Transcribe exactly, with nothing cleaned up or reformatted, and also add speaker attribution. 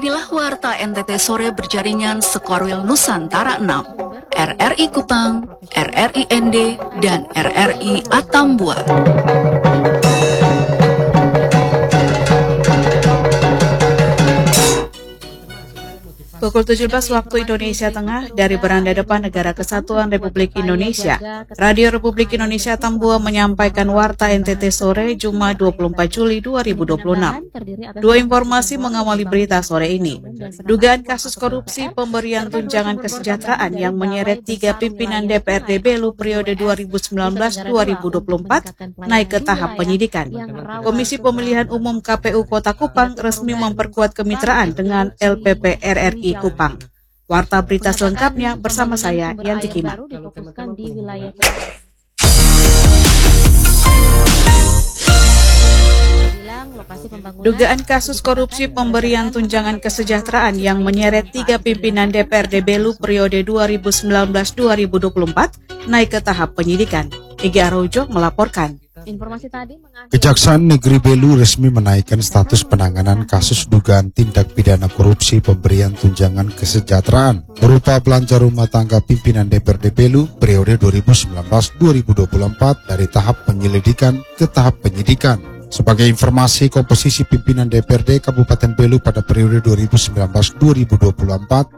Speaker 1: Inilah Warta N T T Sore berjaringan Sekorwil Nusantara enam, R R I Kupang, R R I N D, dan R R I Atambua.
Speaker 2: Pukul tujuh belas waktu Indonesia Tengah dari beranda depan Negara Kesatuan Republik Indonesia, Radio Republik Indonesia Atambua menyampaikan Warta N T T Sore Jumat dua puluh empat Juli dua ribu dua puluh enam. Dua informasi mengawali berita sore ini. Dugaan kasus korupsi pemberian tunjangan kesejahteraan yang menyeret tiga pimpinan D P R D Belu periode dua ribu sembilan belas dua ribu dua puluh empat naik ke tahap penyidikan. Komisi Pemilihan Umum K P U Kota Kupang resmi memperkuat kemitraan dengan L P P R R I Kupang. Warta berita selengkapnya bersama saya, Yanti Kima. Dugaan kasus korupsi pemberian tunjangan kesejahteraan yang menyeret tiga pimpinan D P R D Belu periode dua ribu sembilan belas dua ribu dua puluh empat naik ke tahap penyidikan. Igi Arojo melaporkan.
Speaker 3: Informasi tadi mengakhiri...
Speaker 4: Kejaksaan Negeri Belu resmi menaikkan status penanganan kasus dugaan tindak pidana korupsi pemberian tunjangan kesejahteraan berupa belanja rumah tangga pimpinan D P R D Belu periode dua ribu sembilan belas dua ribu dua puluh empat dari tahap penyelidikan ke tahap penyidikan. Sebagai informasi, komposisi pimpinan D P R D Kabupaten Belu pada periode dua ribu sembilan belas dua ribu dua puluh empat